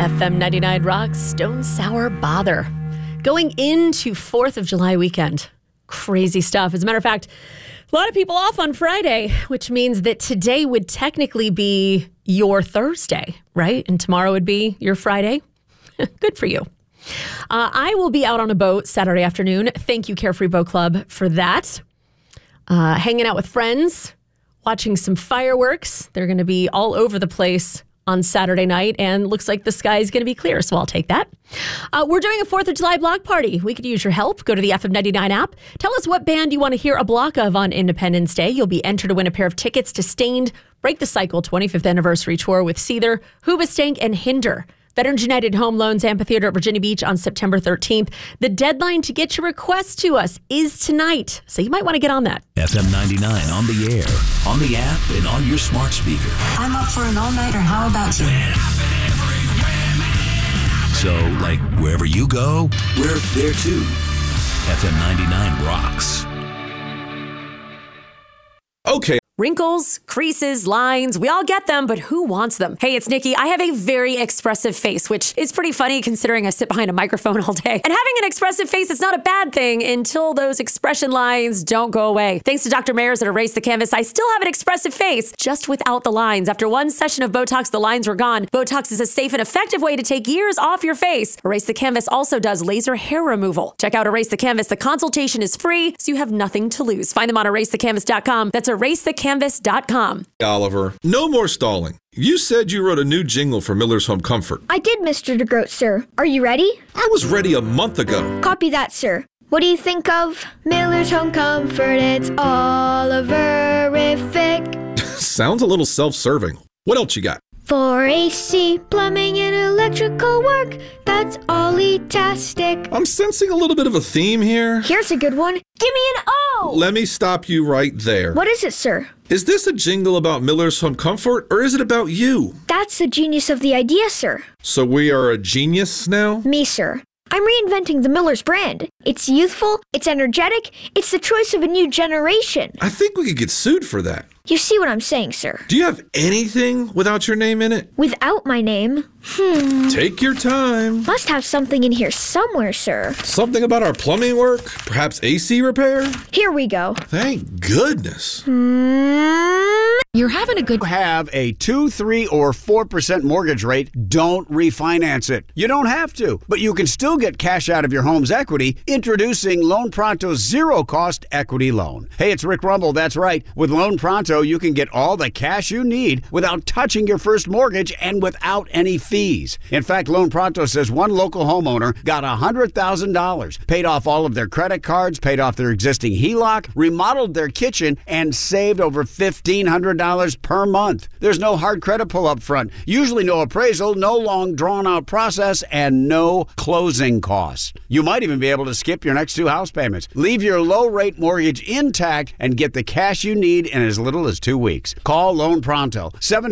FM 99 Rocks, Stone Sour Bother. Going into 4th of July weekend. Crazy stuff. As a matter of fact, a lot of people off on Friday, which means that today would technically be your Thursday, right? And tomorrow would be your Friday. Good for you. I will be out on a boat Saturday afternoon. Thank you, Carefree Boat Club, for that. Hanging out with friends, watching some fireworks. They're going to be all over the place on Saturday night, and looks like the sky is going to be clear, so I'll take that. We're doing a 4th of July block party. We could use your help. Go to the FM99 app. Tell us what band you want to hear a block of on Independence Day. You'll be entered to win a pair of tickets to Stained Break the Cycle 25th Anniversary Tour with Seether, Hoobastank, and Hinder. Veterans United Home Loans Amphitheater at Virginia Beach on September 13th. The deadline to get your requests to us is tonight, so you might want to get on that. FM 99 on the air, on the app, and on your smart speaker. I'm up for an all-nighter. How about you? So, like, wherever you go, we're there too. FM 99 rocks. Okay. Wrinkles, creases, lines, we all get them, but who wants them? Hey, it's Nikki. I have a very expressive face, which is pretty funny considering I sit behind a microphone all day. And having an expressive face is not a bad thing until those expression lines don't go away. Thanks to Dr. Mayers at Erase the Canvas, I still have an expressive face, just without the lines. After one session of Botox, the lines were gone. Botox is a safe and effective way to take years off your face. Erase the Canvas also does laser hair removal. Check out Erase the Canvas. The consultation is free, so you have nothing to lose. Find them on erasethecanvas.com. That's erasethecanvas.com. Oliver, no more stalling. You said you wrote a new jingle for Miller's Home Comfort. I did, Mr. DeGroat, sir. Are you ready? I was ready a month ago. Copy that, sir. What do you think of Miller's Home Comfort? It's Oliverific. Sounds a little self-serving. What else you got? For AC, plumbing, and electrical work, that's Ollie-tastic. I'm sensing a little bit of a theme here. Here's a good one. Give me an O! Let me stop you right there. What is it, sir? Is this a jingle about Miller's Home Comfort, or is it about you? That's the genius of the idea, sir. So we are a genius now? Me, sir. I'm reinventing the Miller's brand. It's youthful, it's energetic, it's the choice of a new generation. I think we could get sued for that. You see what I'm saying, sir? Do you have anything without your name in it? Without my name? Take your time. Must have something in here somewhere, sir. Something about our plumbing work? Perhaps AC repair? Here we go. Thank goodness. You're having a good... Have a 2, 3, or 4% mortgage rate, don't refinance it. You don't have to, but you can still get cash out of your home's equity. Introducing Loan Pronto's zero-cost equity loan. Hey, it's Rick Rumble, that's right. With Loan Pronto, you can get all the cash you need without touching your first mortgage and without any fees. In fact, Loan Pronto says one local homeowner got $100,000, paid off all of their credit cards, paid off their existing HELOC, remodeled their kitchen, and saved over $1,500 per month. There's no hard credit pull up front, usually no appraisal, no long drawn-out process, and no closing costs. You might even be able to skip your next 2 house payments. Leave your low-rate mortgage intact and get the cash you need in as little as 2 weeks. Call Loan Pronto,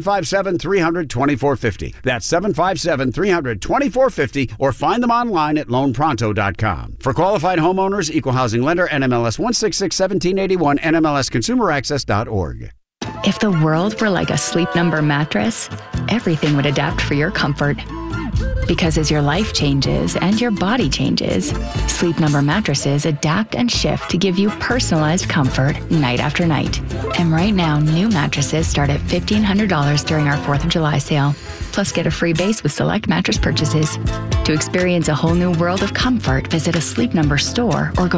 757-300-2450. That's 757-300-2450, or find them online at loanpronto.com. For qualified homeowners, equal housing lender, NMLS 1661781, NMLSconsumeraccess.org. If the world were like a Sleep Number mattress, everything would adapt for your comfort. Because as your life changes and your body changes, Sleep Number mattresses adapt and shift to give you personalized comfort night after night. And right now, new mattresses start at $1,500 during our 4th of July sale. Plus, get a free base with select mattress purchases. To experience a whole new world of comfort, visit a Sleep Number store or go